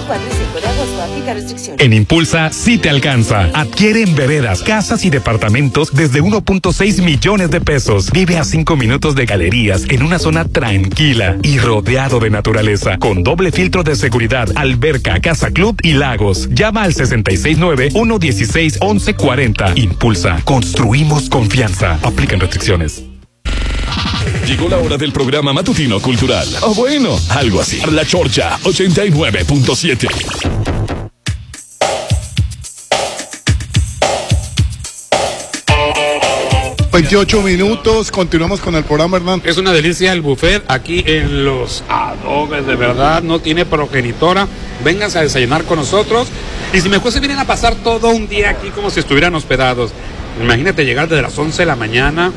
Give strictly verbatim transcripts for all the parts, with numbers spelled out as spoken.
cuatro y cinco de agosto. Aplica restricciones. En Impulsa sí te alcanza. Adquiere en veredas, casas y departamentos desde uno punto seis millones de pesos. Vive a cinco minutos de galerías en una zona tranquila y rodeado de naturaleza, con doble filtro de seguridad, alberca, casa club y lagos. Llama al sesenta y seis nueve, uno dieciséis, once cuarenta. Impulsa. Construimos confianza. Aplican restricciones. Llegó la hora del programa matutino cultural. O bueno, algo así. La Chorcha ochenta y nueve punto siete. veintiocho minutos, continuamos con el programa, Hernán. Es una delicia el buffet aquí en Los Adobes, de verdad, no tiene progenitora. Vénganse a desayunar con nosotros. Y si mejor se vienen a pasar todo un día aquí como si estuvieran hospedados. Imagínate llegar desde las once de la mañana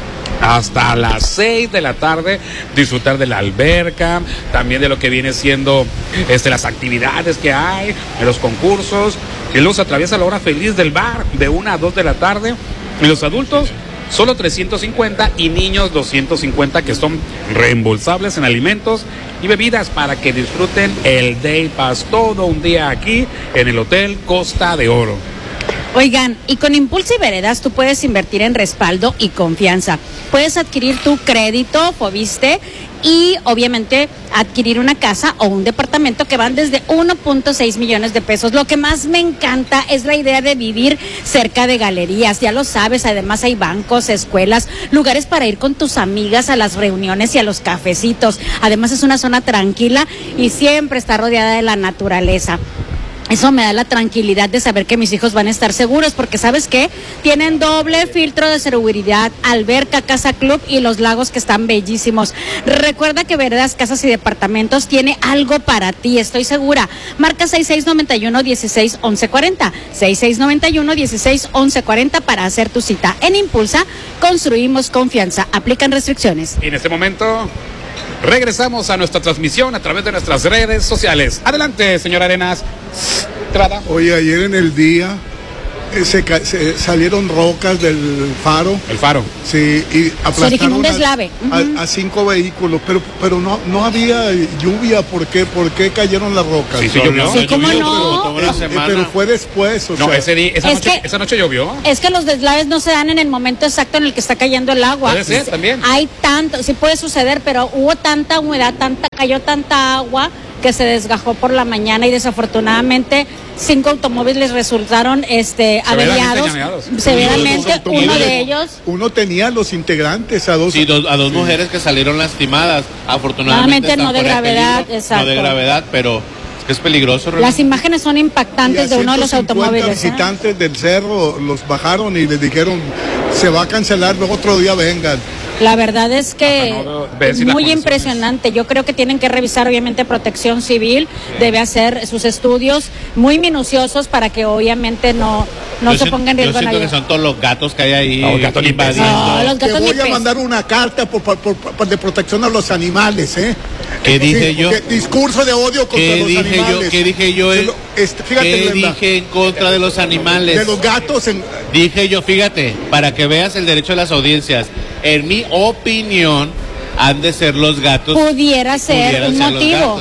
hasta las seis de la tarde, disfrutar de la alberca, también de lo que viene siendo este, las actividades que hay, de los concursos. Y luego se atraviesa la hora feliz del bar de una a dos de la tarde. Y los adultos solo trescientos cincuenta y niños doscientos cincuenta, que son reembolsables en alimentos y bebidas para que disfruten el Day Pass todo un día aquí en el Hotel Costa de Oro. Oigan, y con Impulsa y Veredas tú puedes invertir en respaldo y confianza. Puedes adquirir tu crédito, Foviste, y obviamente adquirir una casa o un departamento que van desde uno punto seis millones de pesos. Lo que más me encanta es la idea de vivir cerca de galerías, ya lo sabes, además hay bancos, escuelas, lugares para ir con tus amigas a las reuniones y a los cafecitos. Además es una zona tranquila y siempre está rodeada de la naturaleza. Eso me da la tranquilidad de saber que mis hijos van a estar seguros, porque ¿sabes qué? Tienen doble filtro de seguridad, alberca, casa club y los lagos que están bellísimos. Recuerda que Veredas, Casas y Departamentos tiene algo para ti, estoy segura. Marca seis seis nueve uno, dieciséis, once cuarenta, seis seis nueve uno, dieciséis, once cuarenta para hacer tu cita. En Impulsa, construimos confianza. Aplican restricciones. Y en este momento regresamos a nuestra transmisión a través de nuestras redes sociales. Adelante, señor Arenas. Trata. Oye, ayer en el día eh, se, ca- se salieron rocas del faro. El faro. Sí, y aplastaron un deslave. a, Uh-huh. a, a cinco vehículos, pero pero no no había lluvia. ¿Por qué? ¿Por qué cayeron las rocas? Sí, sí, llovió. Sí, ¿cómo no? Eh, eh, pero fue después, o No, sea, ese día, esa, Es noche, que- esa noche llovió. Es que los deslaves no se dan en el momento exacto en el que está cayendo el agua. Puede ser, también. Hay tanto, sí puede suceder, pero hubo tanta humedad, tanta, cayó tanta agua que se desgajó por la mañana y desafortunadamente cinco automóviles resultaron este Severamente averiados dañados. severamente. Uno de ellos, uno tenía los integrantes a dos. Sí, dos, a dos sí. mujeres que salieron lastimadas. Afortunadamente no de gravedad, peligro, exacto. No de gravedad, pero es que es peligroso. Las imágenes son impactantes de uno de los automóviles. Los visitantes ¿eh? del cerro los bajaron y les dijeron, se va a cancelar, luego otro día vengan. La verdad es que Ah, no, no, es muy impresionante. Yo creo que tienen que revisar, obviamente, Protección Civil debe hacer sus estudios muy minuciosos para que obviamente no, no se siento, ponga en riesgo. Yo siento la que son todos los gatos que hay ahí. No, gatos invadiendo. no, los gatos Te voy ni a pes. mandar una carta por, por, por, por- de protección a los animales, ¿eh? ¿Qué dije yo? porque discurso de odio contra ¿Qué los dije animales. yo? ¿Qué dije yo? Se lo- este, fíjate, ¿Qué Glenda, dije en contra de los animales? de los gatos en, Dije yo, fíjate, para que veas el derecho de las audiencias. En mi opinión, han de ser los gatos. Pudiera ser pudieran un ser los motivo. gatos.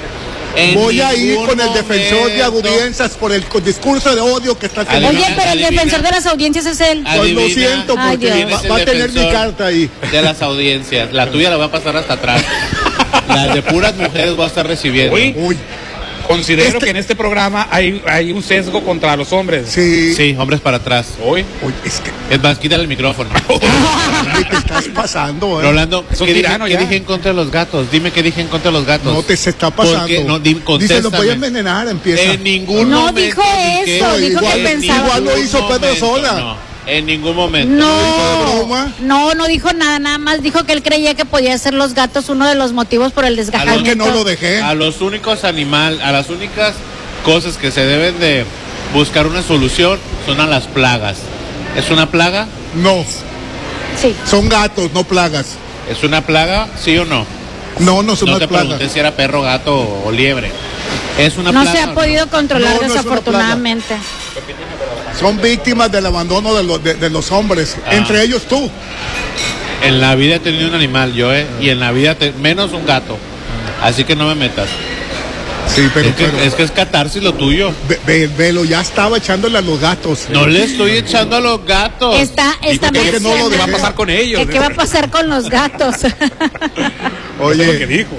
En voy a ir ningún con el defensor de momento- audiencias por el co- discurso de odio que está haciendo. Oye, Adivina, pero el adivina. defensor de las audiencias es él. Pues lo Adivina. siento, Ay, porque Dios. va, va a tener mi carta ahí. De las audiencias. La tuya la voy a pasar hasta atrás. Las de puras mujeres voy a estar recibiendo. Uy. Uy, Considero Este- que en este programa hay, hay un sesgo contra los hombres. sí. Sí, hombres para atrás. Uy. Uy, es que Es más, quítale el micrófono. ¿qué te estás pasando, eh? Rolando, Es un ¿qué, tirano dije, ya. ¿qué dije en contra de los gatos? Dime qué dije en contra de los gatos. No te se está pasando. Porque, no, di- Dice, lo voy a contéstame. envenenar, empieza. En ningún No momento dijo dije- eso, dijo igual- que pensaba. igual lo hizo Pedro momento, Sola. No, en ningún momento. ¿De No, broma? no, no dijo nada, nada más dijo que él creía que podía ser los gatos uno de los motivos por el ¿Por desgajamiento. qué no lo dejé? A los únicos animales, a las únicas cosas que se deben de buscar una solución son a las plagas. ¿Es una plaga? No, Sí. son gatos, no plagas. ¿Es una plaga? ¿Sí o no? No, no son No unas te plagas. pregunté si era perro, gato o liebre. ¿Es una No plaga? se ha o podido controlar No, no es una desafortunadamente. Son víctimas del abandono de, los- de- de los hombres, Ah. entre ellos tú. En la vida he tenido un animal, yo, ¿eh? Y en la vida, te- menos un gato. Así que no me metas. Sí, pero, es, que, pero es que es catarsis lo tuyo. ve- ve- velo, ya estaba echándole a los gatos. No le estoy echando a los gatos. Está, está que- que no lo mencionando ¿Qué va a dejé. pasar con ellos? que qué va a pasar con los gatos. Eso es lo que Oye, dijo.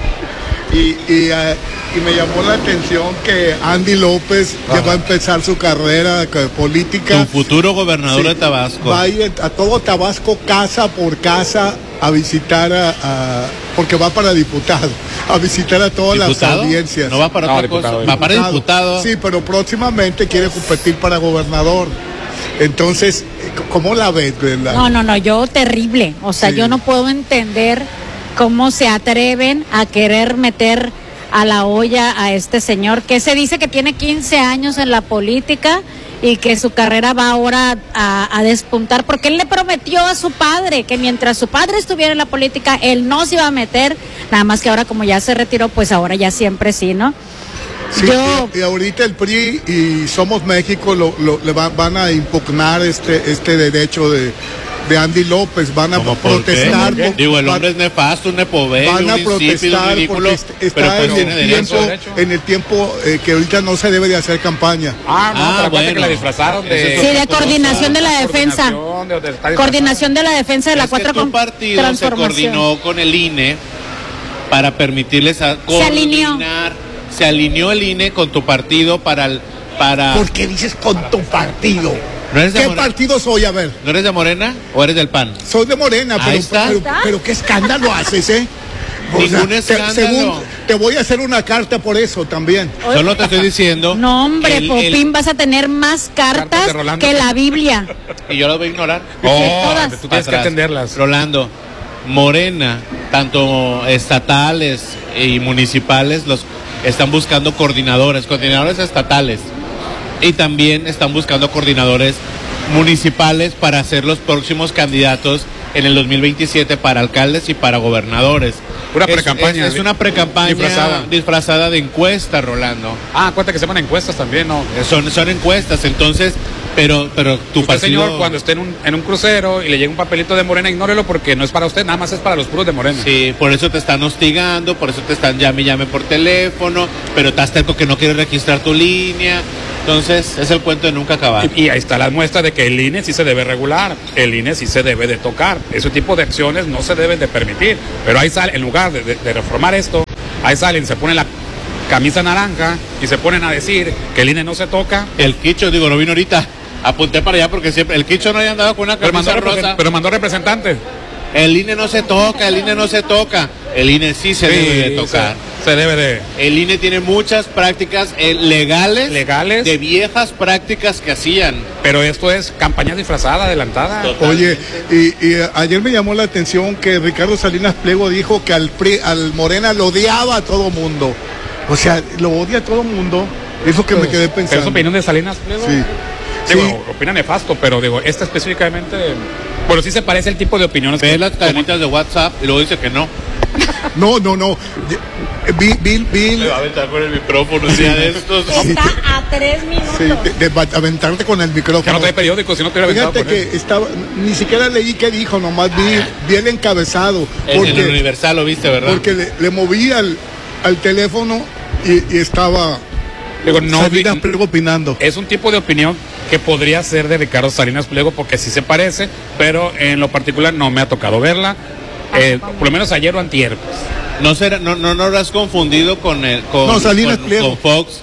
y, y, eh, y me llamó la atención que Andy López ya va a empezar su carrera eh, política. Tu futuro gobernador Sí, de Tabasco. Va a ir a todo Tabasco, casa por casa, a visitar a, a- porque va para diputado, a visitar a todas ¿Diputado? las audiencias. No va para No, otra diputado, cosa. Va para diputado. Sí, pero próximamente quiere competir para gobernador. Entonces, ¿cómo la ves, Glenda? No, no, no, yo terrible. O sea, Sí. yo no puedo entender cómo se atreven a querer meter a la olla a este señor que se dice que tiene quince años en la política y que su carrera va ahora a, a despuntar porque él le prometió a su padre que mientras su padre estuviera en la política él no se iba a meter, nada más que ahora como ya se retiró, pues ahora ya siempre sí, ¿no? Sí, yo y, y ahorita el P R I y Somos México lo, lo- le va- van a impugnar este este derecho de, de Andy López, van a ¿Cómo por protestar. qué? por- Digo, el van- hombre es nefasto, un nepovel, van a un insípido, un protestar ridículo, porque est- pero está pues en, tiene el derecho. tiempo, en el tiempo eh, que ahorita no se debe de hacer campaña. Ah, no, Ah, pero acuérdate bueno. que la disfrazaron de... Esa es Sí, otra de cosa. coordinación de la defensa. Coordinación de- de- está disfrazada. Coordinación de la defensa de la Es que cuatro tu con partido se transformación. coordinó con el I N E para permitirles a Se alineó. coordinar. Se alineó el I N E con tu partido para el, para. ¿Por qué dices con tu partido? ¿No eres de ¿Qué Morena? partido soy? A ver, ¿No eres de Morena o eres del P A N? soy de Morena, Ahí pero, está. pero, pero qué escándalo haces, ¿eh? Ningún te- escándalo. según- te voy a hacer una carta por eso también. Solo te estoy diciendo. No, hombre, el- Popín, el- vas a tener más Cartas cartas de Rolando. que la Biblia. Y yo las voy a ignorar. Oh, todas. tú tienes que Atrás. atenderlas. Rolando, Morena, tanto estatales y municipales, los están buscando coordinadores, coordinadores estatales. Y también están buscando coordinadores municipales para ser los próximos candidatos en el dos mil veintisiete para alcaldes y para gobernadores. Una Es- precampaña, Es, es una precampaña disfrazada. disfrazada de encuesta, Rolando. Ah, cuenta que se van encuestas también, ¿no? Eh, Son, son encuestas, entonces, pero, pero tu Usted, partido... señor, cuando esté en un, en un crucero y le llega un papelito de Morena, ignórelo porque no es para usted, nada más es para los puros de Morena. Sí, por eso te están hostigando, por eso te están llame y llame por teléfono, pero estás terco que no quieres registrar tu línea. Entonces, es el cuento de nunca acabar. Y, y ahí está la muestra de que el I N E sí se debe regular, el I N E sí se debe de tocar. Ese tipo de acciones no se deben de permitir. Pero ahí sale, en lugar de, de- de reformar esto, ahí salen, se ponen la camisa naranja y se ponen a decir que el I N E no se toca. El Quicho, digo, no vino ahorita. Apunté para allá porque siempre. El Quicho no había andado con una Pero mandó, camisa represen- rosa. pero mandó representante. El I N E no se toca, el I N E no se toca. El I N E sí se Sí, debe de tocar. Se, se debe de... El I N E tiene muchas prácticas eh, legales, Legales. de viejas prácticas que hacían. Pero esto es campaña disfrazada, adelantada. Oye, y, y ayer me llamó la atención que Ricardo Salinas Pliego dijo que al, P R I, al Morena lo odiaba a todo mundo. O sea, lo odia a todo mundo. Eso que me quedé Pero es pensando. opinión de Salinas Pliego. Sí. Digo, Sí. opina nefasto, pero digo, esta específicamente... Bueno, sí se parece el tipo de opiniones Ve que... las cadenitas de WhatsApp y luego dice que no. No, no, no. Vi, vi, vi- Me va a aventar con el micrófono un día de estos. Está a tres minutos. sí, de, de ba- aventarte con el Ya micrófono. no trae periódico, si no te hubiera aventado Fíjate con él. que estaba, ni siquiera leí qué dijo, nomás vi, vi el encabezado. En, en el Porque, Universal lo viste, ¿verdad? porque le, le moví al, al teléfono y, y estaba Digo, no Salinas vi- Pliego opinando. Es un tipo de opinión que podría ser de Ricardo Salinas Pliego porque sí se parece, pero en lo particular no me ha tocado verla. Eh, por lo menos ayer o antier. No será, no, no, no lo has confundido con el con, No, Salinas con- Pliego. con Fox,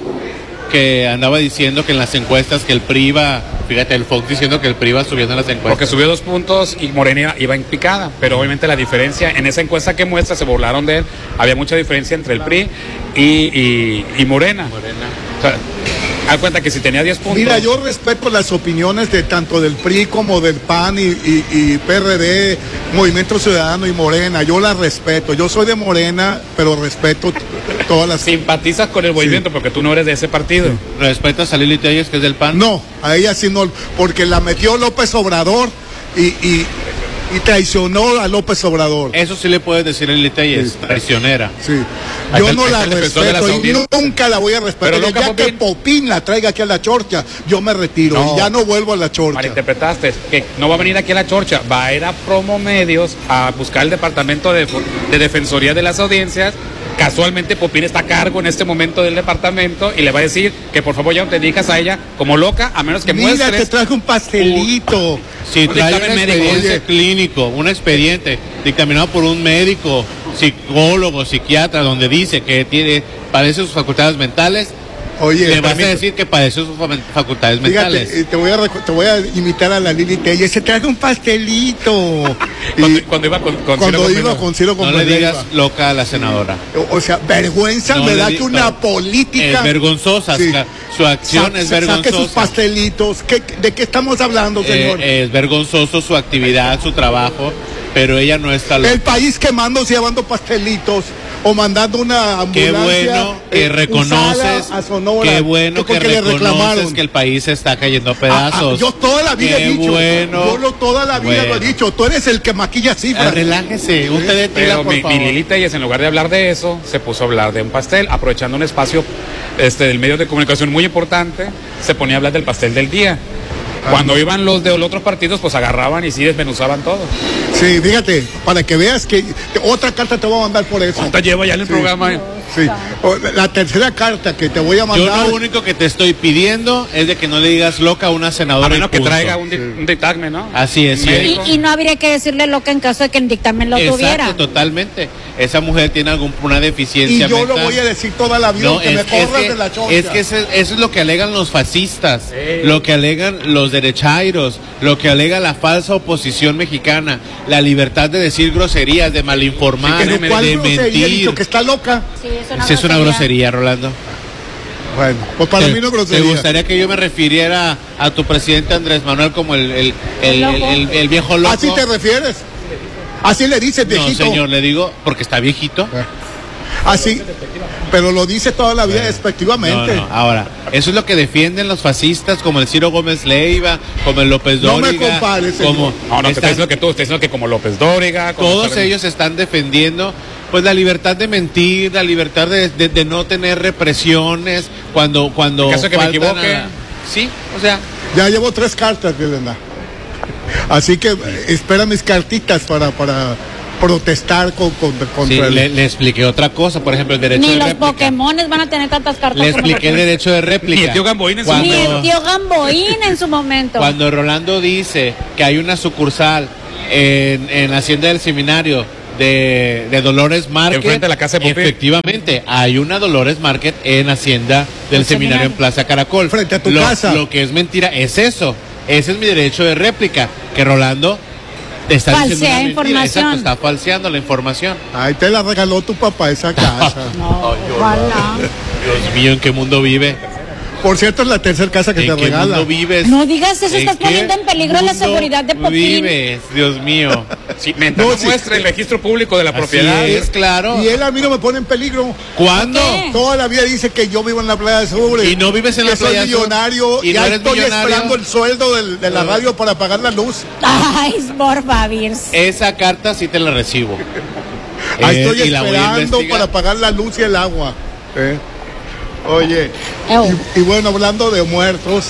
que andaba diciendo que en las encuestas que el P R I iba, fíjate, el Fox diciendo que el P R I iba subiendo en las encuestas. Porque subió dos puntos y Morena iba en picada. Pero obviamente la diferencia, en esa encuesta que muestra, se burlaron de él. Había mucha diferencia entre el P R I y, y, y Morena. Morena. O sea, haz cuenta que si tenía diez puntos. Mira, yo respeto las opiniones de tanto del P R I como del P A N y, y- y P R D, Movimiento Ciudadano y Morena. Yo las respeto. Yo soy de Morena, pero respeto t- todas las... Simpatizas con el movimiento porque tú no eres de ese partido. ¿Respetas a Lili Telles, que es del P A N? No, a ella sí no, porque la metió López Obrador y, y, y traicionó a López Obrador. Eso sí le puedes decir a Lili Telles, Sí. traicionera. Sí. Ahí Yo está el- no ahí la está el defensor de la respeto y Saudí. nunca la voy a respetar. Pero El loca, día que Popín. Popín la traiga aquí a la Chorcha, yo me retiro No. y ya no vuelvo a la Chorcha. Malinterpretaste, que no va a venir aquí a la Chorcha, va a ir a Promo Medios a buscar el departamento de, de defensoría de las audiencias Casualmente Popín está a cargo en este momento del departamento y le va a decir que por favor ya no te dedicas a ella como loca, a menos que Mira, muestres. te traje un pastelito. Si Un trae un dictamen médico. expediente Oye. clínico, un expediente dictaminado por un médico, psicólogo, psiquiatra, donde dice que tiene padece sus facultades mentales, Oye, le vas a permite- decir que padece sus fa- facultades Fíjate, mentales. eh, te voy a recu- te voy a imitar a la Lili Telle. Se traje un pastelito. Cuando, Y cuando iba con, con cuando Ciro iba Gómez. con Ciro No Gómez le Leiva. digas loca a la senadora. O sea, vergüenza No me le da di- que una no. política. Es vergonzosa, Sí. ca- su acción Sa- es sa- Saque sus vergonzosa. pastelitos. ¿Qué- ¿De qué estamos hablando, señor? Eh, es vergonzoso su actividad, su trabajo, pero ella no está loca. El país quemándose llevando pastelitos o mandando una Qué ambulancia. bueno que eh, reconoces, usada a Sonora, qué bueno que porque le reconoces reclamaron. que el país se está cayendo a Ah, pedazos. ah, yo toda la vida Qué he dicho. bueno. Yo lo, toda la vida lo he Bueno. dicho. Tú eres el que maquilla Ah, cifras. relájese, un té de tila, Pero por mi, favor. mi Lili Telles, en lugar de hablar de eso, se puso a hablar de un pastel, aprovechando un espacio este, del medio de comunicación muy importante, se ponía a hablar del pastel del día. Cuando iban los de los otros partidos, pues agarraban y sí desmenuzaban todo. Sí, fíjate, para que veas que que otra carta te voy a mandar por eso. ¿Cuánto lleva ya en el Sí. programa? Sí. O- La tercera carta que te voy a Yo mandar. lo único que te estoy pidiendo es de que no le digas loca a una senadora. A menos y que punto. traiga un, di- un dictamen, ¿no? Así es, Un sí. médico. Y, y no habría que decirle loca en caso de que el dictamen lo Exacto, tuviera. totalmente. Esa mujer tiene alguna y deficiencia yo mental. lo voy a decir toda la vida, No, que es, me es corras que, de la chorcha. es que ese- eso es lo que alegan los fascistas, lo que alegan los derechairos, lo que alega la falsa oposición mexicana, la libertad de decir groserías, de malinformar, ¿Que de de cuál grosería he mentir. dicho que está loca? Sí, es una Sí, es una grosería, Rolando. Bueno, pues para ¿Te, mí no es te grosería. gustaría que yo me refiriera a tu presidente Andrés Manuel como el, el, el, el- el- el viejo loco? ¿Así te refieres? Así le dices, No, viejito. señor, le digo, porque está viejito. Así, pero lo dice toda la vida despectivamente. No, no, ahora, eso es lo que defienden los fascistas como el Ciro Gómez Leiva, como el López No me Dóriga, compares, señor. como No, no, te están- estoy diciendo que tú, te estoy diciendo que como López Dóriga, como todos saben- ellos están defendiendo pues la libertad de mentir, la libertad de, de- de no tener represiones cuando cuando En caso de que me faltan equivoque. a- sí, o sea, Ya llevo tres cartas, Elena. Así que eh, espera mis cartitas para, para protestar con, con- contra sí, el- le, le expliqué otra cosa, por ejemplo, el derecho Ni de los réplica. Pokémones van a tener tantas cartas Le como expliqué el los- derecho de réplica. Ni el tío Gamboín en su Ni Cuando- el tío Gamboín en su momento. Cuando Rolando dice que hay una sucursal en, en la Hacienda del Seminario de, de Dolores Market, Enfrente de la casa de Popín. efectivamente, hay una Dolores Market en Hacienda del El Seminario seminario. en Plaza Caracol. Frente a tu lo, casa. Lo que es mentira es eso. Ese es mi derecho de réplica, que Rolando te está Falsea diciendo una mentira. información. Exacto, está falseando la información. Ahí te la regaló tu papá esa casa. No, ojalá. Dios mío, ¿en qué mundo vive? Por cierto, es la tercera casa que ¿En te qué regala. mundo vives? No digas eso, ¿En estás qué poniendo en peligro la mundo seguridad de Popín. vives, Dios mío. Sí, mientras No, no, sí. muestre el registro público de la Así propiedad. es, claro. Y él a mí no me pone en peligro. ¿Cuándo? ¿Qué? Toda la vida dice que yo vivo en la Playa de Sur. Y no vives en que la Playa soy del Sur. millonario. Y Y, no ahí eres estoy millonario. esperando el sueldo del- de la radio para pagar la luz. Ay, por favor. Esa carta sí te la recibo. Ahí Eh, estoy y la voy a esperando investigar. para pagar la luz y el agua. ¿Eh? Oye, Ew. y, y bueno, hablando de muertos,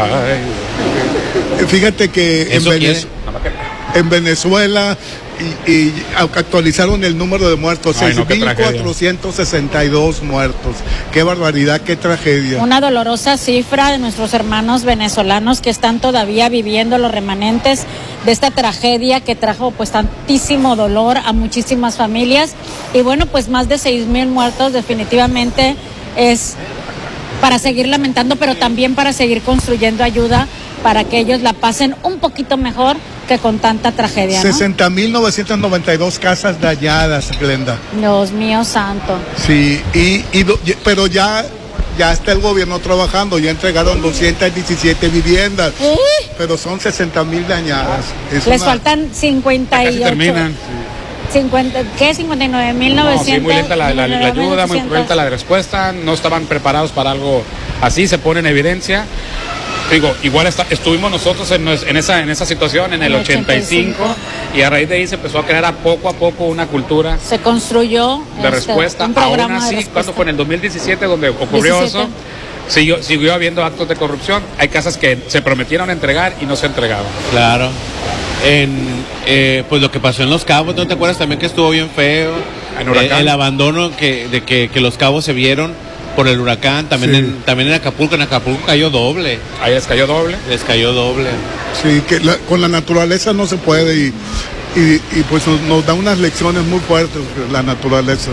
Ay, eh, fíjate que en, ¿Eso Venez- quiere? en Venezuela y, y actualizaron el número de muertos, Ay, seis no, qué mil cuatrocientos sesenta y dos muertos. Qué barbaridad, qué tragedia. Una dolorosa cifra de nuestros hermanos venezolanos que están todavía viviendo los remanentes de esta tragedia que trajo pues tantísimo dolor a muchísimas familias. Y bueno, pues más de seis mil muertos definitivamente es para seguir lamentando, pero también para seguir construyendo ayuda para que ellos la pasen un poquito mejor que con tanta tragedia, ¿no? sesenta mil novecientos noventa y dos casas dañadas, Glenda. Dios mío santo. Sí, y, y do- y- pero ya, ya está el gobierno trabajando, ya entregaron doscientas diecisiete viviendas, ¿Eh? pero son sesenta mil dañadas. Es Les una- faltan cincuenta y casi ocho. terminan. cincuenta, ¿qué? cincuenta y nueve mil No, novecientos. sí, muy lenta la, la- la ayuda, muy lenta la respuesta. No estaban preparados para algo así, se pone en evidencia. Digo, igual está- estuvimos nosotros en, nues- en esa en esa situación en el En ochenta y cinco y a raíz de ahí se empezó a crear a poco a poco una cultura Se construyó de este, respuesta. un Aún programa de así, respuesta. cuando fue en el dos mil diecisiete donde ocurrió diecisiete. eso, siguió, siguió habiendo actos de corrupción. Hay casas que se prometieron entregar y no se entregaron. Claro. En, eh, pues lo que pasó en Los Cabos, ¿no te acuerdas también que estuvo bien feo? En huracán. Eh, el abandono que, de que, que los cabos se vieron por el huracán, también, Sí. en, también en Acapulco, en Acapulco cayó doble, Ahí les cayó doble. les cayó doble. Sí, que la- con la naturaleza no se puede y, y, y pues nos, nos da unas lecciones muy fuertes la naturaleza.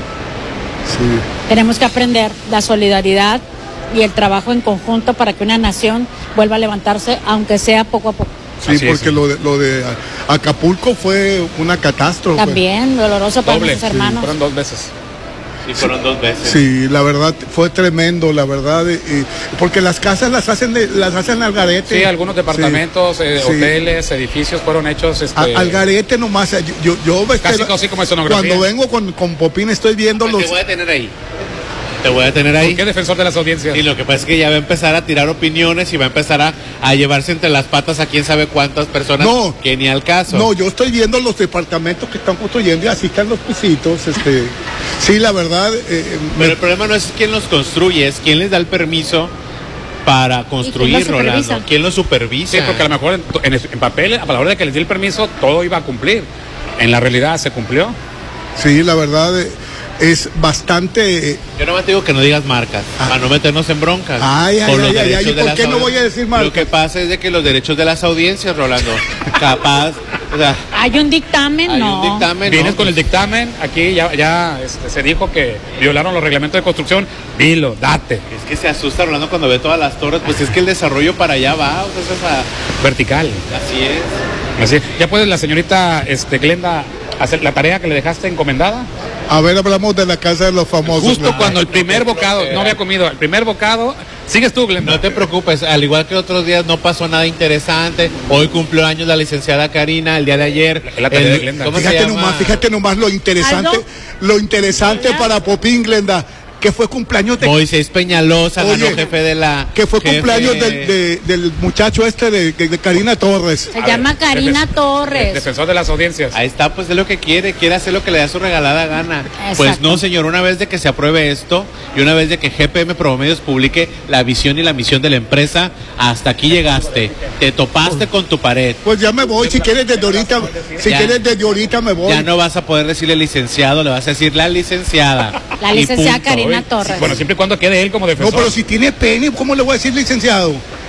Sí. Tenemos que aprender la solidaridad y el trabajo en conjunto para que una nación vuelva a levantarse, aunque sea poco a poco. Sí, Así es, porque sí. lo de, lo de Acapulco fue una catástrofe. También doloroso para Doble. nuestros hermanos. Fueron dos veces. Y fueron dos veces. Sí, la verdad fue tremendo, la verdad, y- y- porque las casas las hacen de, las hacen al garete. Sí, algunos departamentos, Sí, eh, sí. hoteles, edificios fueron hechos. Este, A- al garete nomás. Yo, yo, yo Casi, casi como escenografía. Cuando vengo con, con Popín estoy viendo los. Te voy a tener ahí. Te voy a tener ¿Por ahí. qué defensor de las audiencias? Y lo que pasa es que ya va a empezar a tirar opiniones y va a empezar a, a llevarse entre las patas a quién sabe cuántas personas No. que ni al caso. No, yo estoy viendo los departamentos que están construyendo y así están los pisitos. Este, sí, la verdad. eh, Pero me- el problema no es quién los construye, es quién les da el permiso para construir, quién lo Rolando. supervisa? ¿Quién lo supervisa? Sí, porque a lo mejor en, en, en papel, a la hora de que les di el permiso, todo iba a cumplir. En la realidad se cumplió. sí, la verdad eh, es bastante. eh, Yo nomás te digo que no digas marcas, Ah. para no meternos en broncas. Ay, ay, Por los ay, ay, derechos ay, de ¿por las qué no audi- voy a decir marcas? Lo que pasa es de que los derechos de las audiencias, Rolando, capaz, o sea, Hay un dictamen, hay no. un dictamen. Vienes ¿no? con el dictamen, aquí ya, ya este, se dijo que violaron los reglamentos de construcción. Dilo, date. Es que se asusta Rolando cuando ve todas las torres, pues es que el desarrollo para allá va, o sea, es esa- Vertical. así es. Así. ¿Ya puede la señorita este, Glenda hacer la tarea que le dejaste encomendada? A ver, hablamos de la casa de los famosos. Justo ¿no? cuando el primer bocado, no había comido, el primer bocado, sigues tú, Glenda. No te preocupes, al igual que otros días no pasó nada interesante. Hoy cumplió años la licenciada Karina, el día de ayer. Es la tarea de Glenda. ¿cómo se Fíjate llama? nomás, fíjate nomás lo interesante, ¿Algo? lo interesante Hola. para Popín, Glenda, que fue cumpleaños de Moisés Peñalosa, Oye, ganó jefe de la. que fue jefe- cumpleaños del, de- del muchacho este de, de Karina Torres. Se A llama ver, Karina defen- Torres. Defensor de las audiencias. Ahí está, pues es lo que quiere, quiere hacer lo que le da su regalada gana. Exacto. Pues no, señor, una vez de que se apruebe esto y una vez de que G P M Promedios publique la visión y la misión de la empresa, hasta aquí llegaste. Te topaste con tu pared. Pues ya me voy, si quieres desde ahorita, si Ya. quieres desde ahorita me voy. Ya no vas a poder decirle licenciado, le vas a decir la licenciada. La Y licenciada punto. Karina Oye, Torres. Bueno, siempre y cuando quede él como No, defensor. pero si tiene pene, ¿cómo le voy a decir licenciado?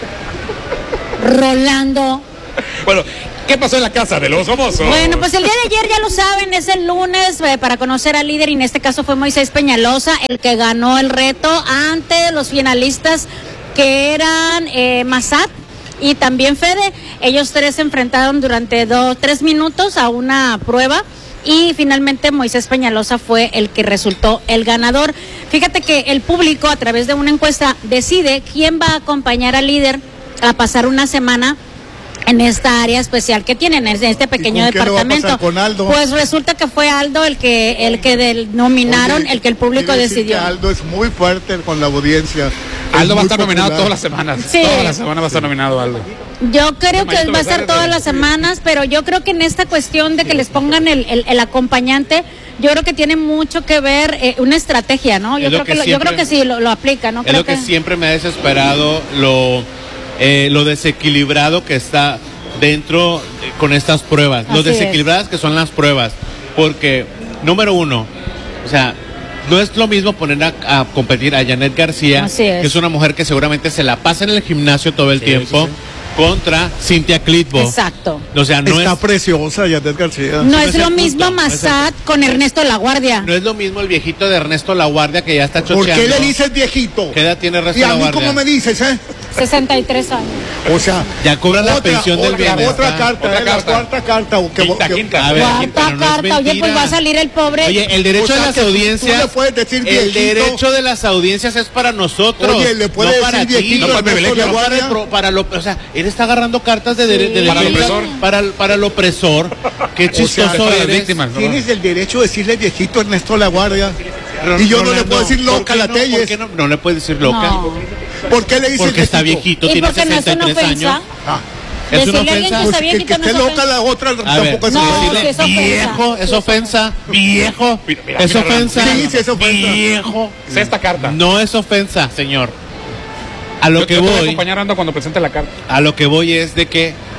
Rolando. Bueno, ¿qué pasó en la casa de los famosos? Bueno, pues el día de ayer ya lo saben, es el lunes eh, para conocer al líder y en este caso fue Moisés Peñalosa el que ganó el reto ante los finalistas que eran eh, Massad y también Fede. Ellos tres se enfrentaron durante dos, tres minutos a una prueba y finalmente Moisés Peñalosa fue el que resultó el ganador. Fíjate que el público a través de una encuesta decide quién va a acompañar al líder a pasar una semana en esta área especial que tienen, en este pequeño con qué le va a departamento. pasar con Aldo? Pues resulta que fue Aldo el que el que del- nominaron, Oye, el que el público quiere decir decidió. que Aldo es muy fuerte con la audiencia. Aldo Es va a muy estar nominado popular. todas las semanas. Sí. Todas las semanas va a estar nominado Aldo. Yo creo que Mayito va a estar Becerra, todas sí. las semanas, pero yo creo que en esta cuestión de que les pongan el, el, el acompañante, yo creo que tiene mucho que ver eh, una estrategia, ¿no? Yo Es lo creo que, que lo- yo siempre- creo que sí lo, lo aplica, ¿no? Es Creo lo que, siempre me ha desesperado, lo, eh, lo desequilibrado que está dentro eh, con estas pruebas. Lo Así es. desequilibradas que son las pruebas. Porque, número uno, o sea, no es lo mismo poner a, a competir a Janet García, Así es. que es una mujer que seguramente se la pasa en el gimnasio todo el Sí, tiempo, sí, contra Cintia Clitbo. Exacto. O sea, no Está es, preciosa, Yanet García. No no es es el lo punto, mismo no es el Massad con Ernesto La Guardia. no es lo mismo el viejito de Ernesto La Guardia que ya está ¿Por chocheando. qué le dices viejito? ¿Qué edad tiene Ernesto Y a La mí, Guardia? ¿cómo me dices, eh? sesenta y tres años. O sea, Ya cobra la pensión del otra, bienestar. otra carta, Otra eh, carta. la cuarta carta. o que- Quinta, que- quinta. A ver, Cuarta pero no es carta, oye, mentira. pues va a salir el pobre. Oye, el derecho O sea, de las que tú- tú audiencias. le puedes decir el viejito. derecho de las audiencias es para nosotros. Oye, le puede no decir para ti. viejito No, a pues, Ernesto privilegio, La No para, el Guardia. pro- para lo, o sea, él está agarrando cartas de, de, Sí. de Para el defensa opresor. para, el- para el opresor. Qué O sea, chistoso para las eres. víctimas, ¿no? Tienes el derecho de decirle viejito a Ernesto La Guardia. Ro- Y yo no le Rolando, puedo decir ¿por loca qué a la no? ¿Por Telles. qué no? No le puedes decir loca. No. ¿Por qué le dices Porque está viejito, ¿Y tiene por qué no es sesenta y una tres ofensa? años. Ah, Es una Decirle a alguien ofensa. que pues está que, viejito que no esté es loca ofensa. la otra A ver, tampoco es no, ofensa. sí es ofensa. viejo, es Sí es ofensa, viejo, Mira, mira, es mira, ofensa, Sí, sí es ofensa. viejo, Sexta carta. no es ofensa, señor. A lo Yo- que yo te voy a voy, acompañar Ando cuando presente la carta. a lo que voy es de que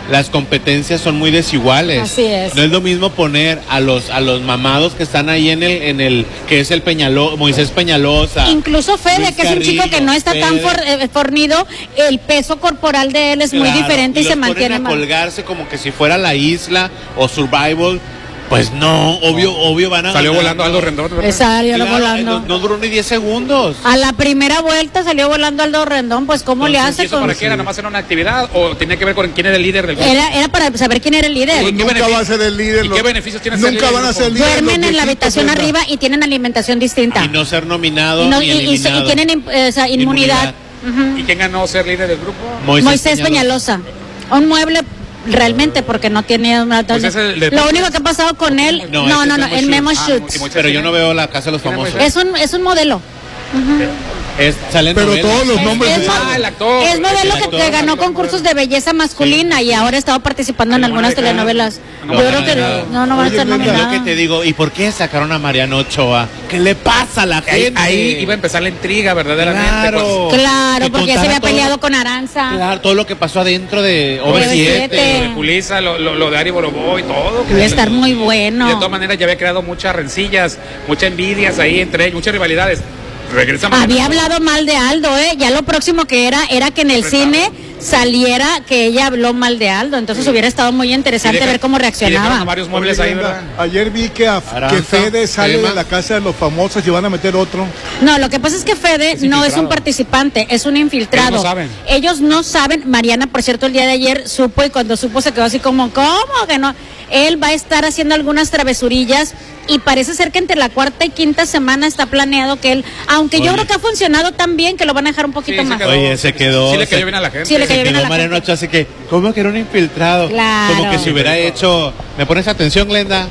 las competencias son muy desiguales. Así es. No es lo mismo poner a los a los mamados que están ahí en el en el que es el Peñalo, Moisés Peñalosa. Incluso Fede, Luis que es un chico Carrillo, que no está tan Fede. for- eh, fornido, el peso corporal de él es muy Claro, diferente y, los se ponen mantiene a mal. colgarse como que si fuera La Isla o Survival. Pues no, obvio, obvio van a Salió ganar, volando ¿no? Aldo Rendón, ¿verdad? Salió Claro, volando. No, no duró ni diez segundos. A la primera vuelta salió volando Aldo Rendón, pues ¿cómo le Entonces, ¿y hace? eso Con... para qué era? ¿Nomás era una actividad o tenía que ver con quién era el líder del grupo? Era, era para saber quién era el líder. ¿Y qué Nunca beneficio- va a ser el líder. ¿Y los- qué beneficios tiene ser Nunca líder van a del ser grupo? líderes. Duermen los en la viejitos, habitación ¿verdad? arriba y tienen alimentación distinta. Y no ser nominado Y, no- ni y- y- eliminado. y tienen im- eh, o sea, inmunidad. ¿Y quién ganó ser líder del grupo? Moisés Peñalosa. Un mueble realmente porque no tiene una... Moisés es el de- Lo único que ha pasado con él, No, no, ese no, es no, Memo el Memo Shoots. Ah, Shoots. y Moisés Pero yo tiene- no veo La Casa de los ¿Quién es Famosos. Moisés? Es un, es un modelo. Es, sale en Pero novelas. todos los nombres Es, de- mo- Ah, el actor. es modelo El que, actor, que ganó el actor, concursos de belleza masculina y ahora ha estado participando en ¿Y algunas no van a dejar? telenovelas. No Yo van a creo que dejar. no, no van a Oye, estar Glenda, Es lo nominadas. que te digo, ¿y por qué sacaron a Mariano Ochoa? ¿Qué le pasa a la Ahí, gente? ahí iba a empezar la intriga, verdaderamente. Claro. Claro, Que porque ya se contara había todo- peleado con Aranza. Claro, todo lo que pasó adentro de O V O V siete. siete. De Julissa, lo, lo, lo de Ari Boroboy, todo. Iba a estar muy Y de bueno. todas maneras ya había creado muchas rencillas, muchas envidias ahí entre ellos, muchas rivalidades. Regresa Había hablado mal de Aldo, ¿eh? Ya lo próximo que era, era que en el cine saliera que ella habló mal de Aldo. Entonces hubiera estado muy interesante Y deja- ver cómo y dejaron a reaccionaba. varios Oye, muebles ahí, Glenda, ¿verdad? ayer vi que, a- Aranza, que Fede sale Emma. de la casa de los famosos y van a meter otro. No, lo que pasa es que Fede Es no es infiltrado. un participante, es un infiltrado. Ellos no saben. Ellos no saben. Mariana, por cierto, el día de ayer supo y cuando supo se quedó así como, ¿cómo que no? Él va a estar haciendo algunas travesurillas y parece ser que entre la cuarta y quinta semana está planeado que él, aunque yo Oye. creo que ha funcionado tan bien que lo van a dejar un poquito Sí, se más. quedó- Oye, se quedó- Sí le cayó se- bien a la gente. Sí le Se cayó bien a quedó la Mariano gente. Ochoa, así que, ¿cómo que era un infiltrado? Claro. Como que si hubiera hecho... ¿Me pones atención, Glenda?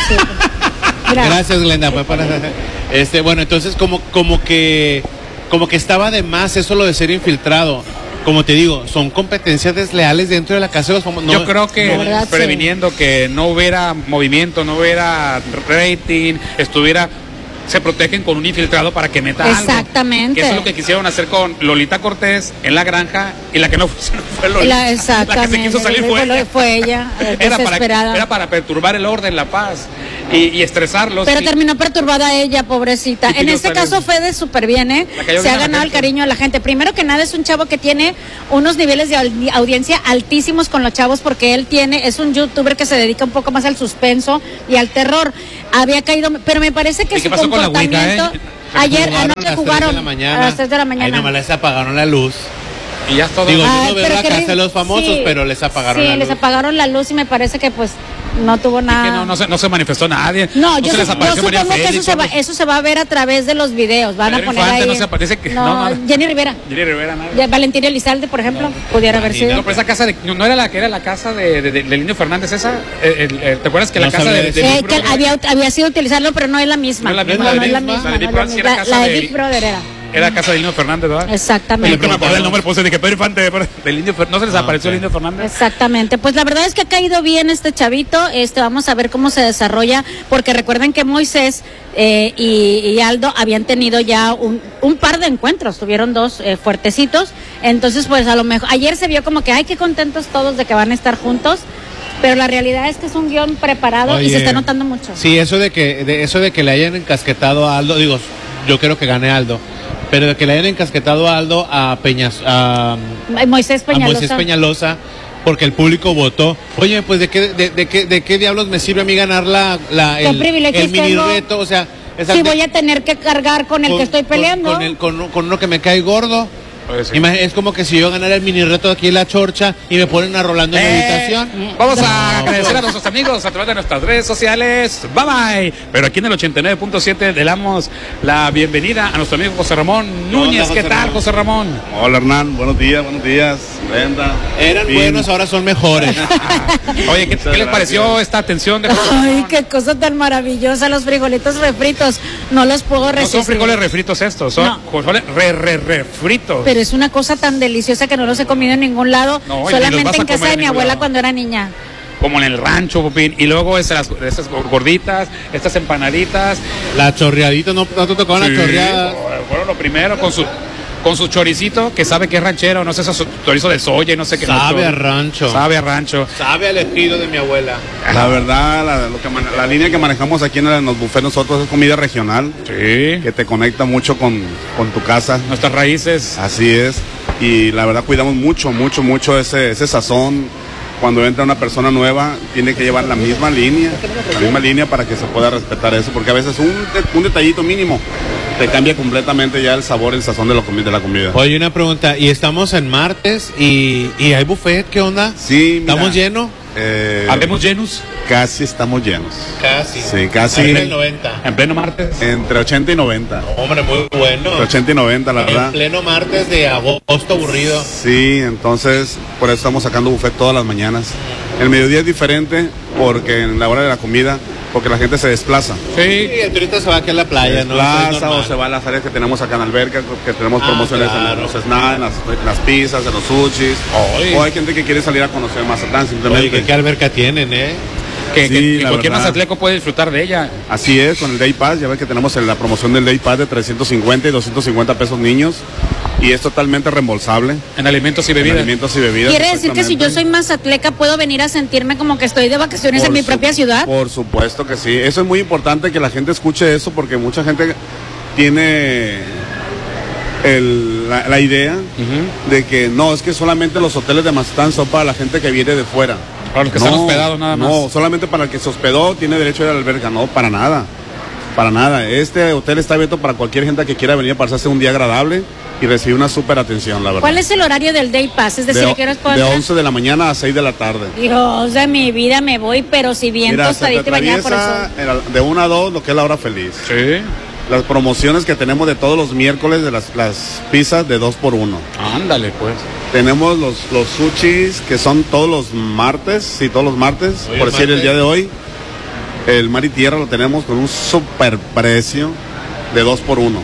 Mira, Gracias, Glenda. me pones- Este, bueno, entonces como, como que como que estaba de más eso lo de ser infiltrado. Como te digo, son competencias desleales dentro de la casa de los famosos. No, Yo creo que La verdad, sí. previniendo que no hubiera movimiento, no hubiera rating, estuviera, se protegen con un infiltrado para que meta algo. Exactamente. Que eso es lo que quisieron hacer con Lolita Cortés en La Granja y la que no funcionó fue Lolita. la- exactamente. La que se quiso salir fue ella. Fue ella, eh, Era para, desesperada. era para perturbar el orden, la paz y, y estresarlos. Pero y- terminó perturbada ella, pobrecita. Y En pidió este perdón. caso, Fede, súper bien, ¿eh? La cayó Se bien ha a la ganado el gente. cariño de la gente. Primero que nada, es un chavo que tiene unos niveles de audi- audiencia altísimos con los chavos porque él tiene, es un youtuber que se dedica un poco más al suspenso y al terror. Había caído, pero me parece que ¿Y qué su pasó con la Ouija, comportamiento... eh? Ayer Jugaron anoche a las jugaron tres de la mañana. a las tres de la Ahí mañana. nomás les apagaron la luz. Y ya es todo. Digo, yo Ay, no veo pero la qué casa ri- de los famosos, sí, pero les apagaron sí, la luz. les apagaron la luz y me parece que pues no tuvo Y nada. que no, no, se, no se manifestó nadie. No, yo, se su- les yo apareció María supongo que eso Félix, se, va, todos. eso se va a ver a través de los videos. Van Pedro a poner Infante ahí. no se aparece que- No, no, no. Jenny Rivera. Jenny Rivera, nada. Ya, Valentina Elizalde, por ejemplo, pudiera haber imagínate. sido. No, pero esa casa de, no era la que era la casa de, de, de- del Indio Fernández esa. Eh, el- el- ¿Te acuerdas que la No casa sabría de, de decir. Eh, Big que Brother- había, había sido utilizarlo, pero no es la misma. No es la misma, No, la no de es la Big- misma. la de Big no es Brother la sí era misma. casa La de de- Big Brother era. Era la casa del Indio Fernández, ¿verdad? Exactamente. Yo me acordé el nombre, puse dije Pedro Infante, pero del Indio Fer- ¿no se les Ah, apareció ok. el Indio Fernández? Exactamente, pues la verdad es que ha caído bien este chavito, este vamos a ver cómo se desarrolla, porque recuerden que Moisés eh, y, y Aldo habían tenido ya un, un par de encuentros, tuvieron dos eh, fuertecitos, entonces pues a lo mejor, ayer se vio como que ay, qué contentos todos de que van a estar juntos, pero la realidad es que es un guión preparado y Oye, se está notando mucho. Sí, eso de que de eso de que le hayan encasquetado a Aldo, digo, yo creo que gane Aldo, pero de que le hayan encasquetado a Aldo a Peñas a, Moisés a Peñalosa. Moisés Peñalosa porque el público votó. Oye, pues de qué de, de qué de qué diablos me sirve a mí ganar la, la ¿Qué el, privilegios el mini tengo? reto, o sea, Si exacto, voy a tener que cargar con el con- que estoy con- peleando. con, el- con- con uno que me cae gordo. Pues sí. Imag- Es como que si yo ganara el mini reto aquí en la Chorcha y me ponen a Rolando en la Eh, habitación. Vamos a agradecer a nuestros amigos a través de nuestras redes sociales. Bye bye. Pero aquí en el ochenta y nueve punto siete le damos la bienvenida a nuestro amigo José Ramón Núñez. José ¿Qué tal, Ramón? José Ramón? Hola Hernán, buenos días, buenos días, Brenda. Eran Fin. buenos, ahora son mejores. Oye, ¿qué, Muchas qué les pareció gracias. esta atención de José Ay, Ramón? qué cosa tan maravillosa, los frijolitos refritos. No los puedo No resistir. son frijoles refritos estos, son No. frijoles re, re, refritos. Pero es una cosa tan deliciosa que no los he comido en ningún lado, No, y ni los solamente vas a en casa comer de en mi ningún abuela lado. cuando era niña. Como en el rancho, Popín. Y luego esas, esas gorditas, estas empanaditas. La chorreadita, no, no te tocaban Sí, las chorreadas. fueron lo primero con su... con su choricito, que sabe que es ranchero, no sé, su chorizo de soya y no sé qué. Sabe no, a rancho. Sabe a rancho. Sabe al ejido de mi abuela. La verdad, la, lo que man- la línea que manejamos aquí en, en los buffets nosotros es comida regional, Sí. que te conecta mucho con, con tu casa. Nuestras raíces. Así es. Y la verdad cuidamos mucho, mucho, mucho ese, ese sazón. Cuando entra una persona nueva, tiene que llevar la misma línea, la misma línea para que se pueda respetar eso, porque a veces un, de- un detallito mínimo te cambia completamente ya el sabor, el sazón de, lo comi- de la comida. Oye, una pregunta, y estamos en martes y, y hay buffet, ¿qué onda? Sí, mira, ¿Estamos llenos? eh, ¿Habemos llenos? casi estamos llenos. Casi. Sí, casi. Arriba del noventa. En pleno martes. Entre ochenta y noventa. Hombre, muy bueno. Entre ochenta y noventa, la En verdad. pleno martes de agosto aburrido. Sí, entonces por eso estamos sacando buffet todas las mañanas. El mediodía es diferente porque en la hora de la comida, porque la gente se desplaza. Sí, Sí. el turista se va aquí a la playa, Se ¿no? Eso es desplaza normal. o se va a las áreas que tenemos acá en Alberca, que tenemos Ah, promociones claro. en los snacks, en las, en las pizzas, en los sushis. Oye. O hay gente que quiere salir a conocer Mazatlán Oye, simplemente. ¿qué, qué alberca tienen, eh? Que, Sí, que- que la cualquier verdad. mazatleco puede disfrutar de ella. Así es, con el Day Pass, ya ves que tenemos en la promoción del Day Pass de trescientos cincuenta y doscientos cincuenta pesos niños. Y es totalmente reembolsable En alimentos y en bebidas. alimentos y bebidas. Quiere decir que si yo soy exactamente. mazatleca puedo venir a sentirme como que estoy de vacaciones Por en mi su- propia ciudad. Por supuesto que sí. Eso es muy importante que la gente escuche eso porque mucha gente tiene el- la, la idea de que no, es que solamente los hoteles de Mazatlán son para la gente que viene de fuera. Para los que No, están hospedados nada más. No, solamente para el que se hospedó tiene derecho a ir a la alberca. No, para nada. Para nada. Este hotel está abierto para cualquier gente que quiera venir a pasarse un día agradable y recibir una súper atención, la verdad. ¿Cuál es el horario del Day Pass? Es decir, de, ¿a qué horas puedo de entrar? once de la mañana a seis de la tarde. Dios de mi vida, me voy, pero si bien Mira, se te tostadita y bañada por el sol. atraviesa en la- de una a dos lo que es la hora feliz. Sí. Las promociones que tenemos de todos los miércoles de las, las pizzas de dos por uno. Ándale, pues. Tenemos los, los sushis que son todos los martes, sí, todos los martes, Hoy por es decir el martes. día de hoy. El mar y tierra lo tenemos con un super precio de dos por uno.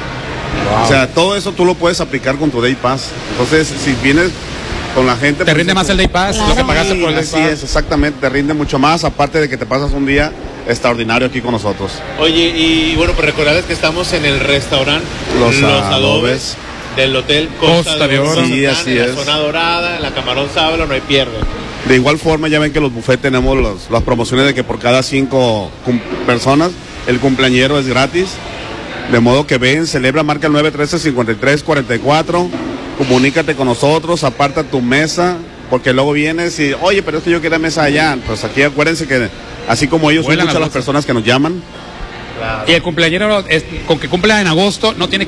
O sea, todo eso tú lo puedes aplicar con tu Day Pass. Entonces, si vienes con la gente... Te pues, rinde más el Day Pass, Claro. lo que pagaste por el Day Así Pass. es, exactamente, te rinde mucho más, aparte de que te pasas un día extraordinario aquí con nosotros. Oye, y bueno, pues recordarles que estamos en el restaurante Los Adobes Adobes del Hotel Costa, Costa de Oro. Mazatlán, Sí, así en es. la zona dorada, en la Camarón Sábalo, no hay pierde. De igual forma, ya ven que los buffets tenemos los- las promociones de que por cada cinco cum- personas el cumpleañero es gratis. De modo que ven, celebra, marca el nueve uno tres, cinco tres cuatro cuatro, comunícate con nosotros, aparta tu mesa, porque luego vienes y, oye, pero es que yo quiero mesa allá. Pues aquí acuérdense que así como ellos son Vuelan muchas las las personas que nos llaman. Y el cumpleañero, es- con que cumpla en agosto, no tiene